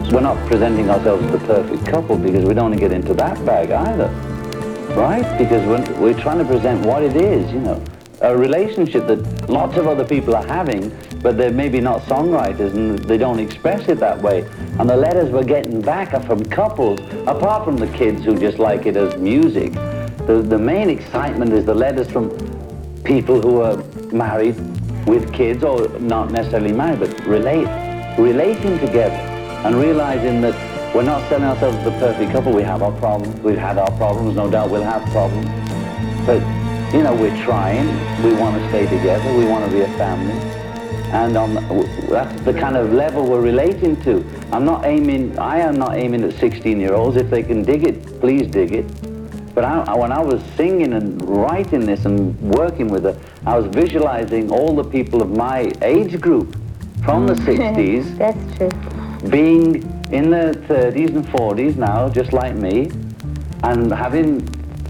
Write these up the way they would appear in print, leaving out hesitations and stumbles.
we're not presenting ourselves as the perfect couple, because we don't want to get into that bag either, right? Because we're trying to present what it is, you know, a relationship that lots of other people are having, but they're maybe not songwriters and they don't express it that way. And the letters we're getting back are from couples, apart from the kids who just like it as music. The main excitement is the letters from people who are married with kids, or not necessarily married, but relating together and realizing that we're not selling ourselves as the perfect couple. We have our problems. We've had our problems. No doubt we'll have problems. But, you know, we're trying. We want to stay together. We want to be a family. And that's the kind of level we're relating to. I am not aiming at 16-year-olds. If they can dig it, please dig it. But when I was singing and writing this and working with it, I was visualizing all the people of my age group from the 60s. That's true. Being in their 30s and 40s now, just like me, and having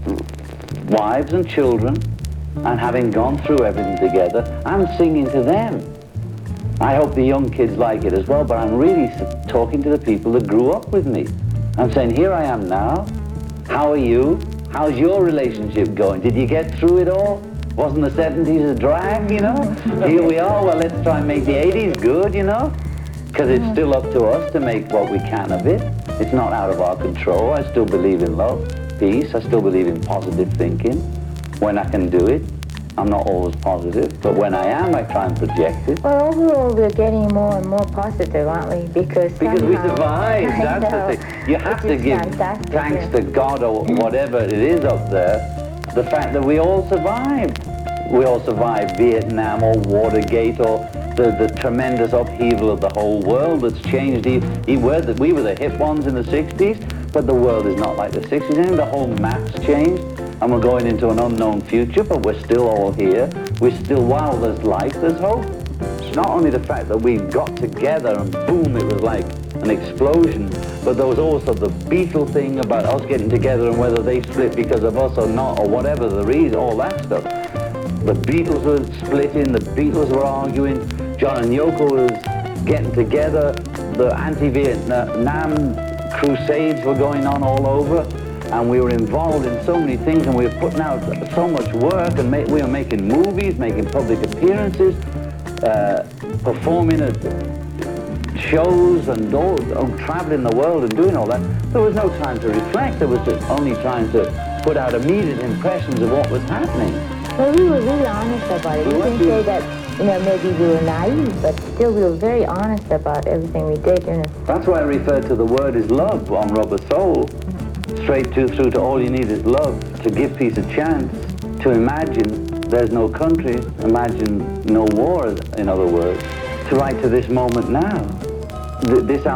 wives and children, and having gone through everything together. I'm singing to them. I hope the young kids like it as well, but I'm really talking to the people that grew up with me. I'm saying, here I am now. How are you? How's your relationship going? Did you get through it all? Wasn't the 70s a drag, you know? Here we are. Well, let's try and make the 80s good, you know? Because it's still up to us to make what we can of it. It's not out of our control. I still believe in love, peace. I still believe in positive thinking. When I can do it, I'm not always positive, but when I am, I try and project it. Well, overall, we're getting more and more positive, aren't we? Because we survive, that's the thing. You have to give thanks to God or whatever it is up there, the fact that we all survived. We all survived Vietnam or Watergate or the tremendous upheaval of the whole world that's changed. We were the hip ones in the 60s, but the world is not like the 60s. And the whole map's changed. And we're going into an unknown future, but we're still all here. We're still, while there's life, there's hope. It's not only the fact that we got together and boom, it was like an explosion, but there was also the Beatle thing about us getting together and whether they split because of us or not, or whatever the reason, all that stuff. The Beatles were splitting, the Beatles were arguing, John and Yoko was getting together, the anti-Vietnam crusades were going on all over. And we were involved in so many things, and we were putting out so much work, and we were making movies, making public appearances, performing at shows, and traveling the world and doing all that. There was no time to reflect. There was just only trying to put out immediate impressions of what was happening. Well, we were really honest about it. We didn't say that, you know, maybe we were naive, but still we were very honest about everything we did. You know. That's why I refer to the word is love on Rubber Soul. Straight through to all you need is love, to give peace a chance, to imagine there's no country, imagine no war, in other words, to write to this moment now. This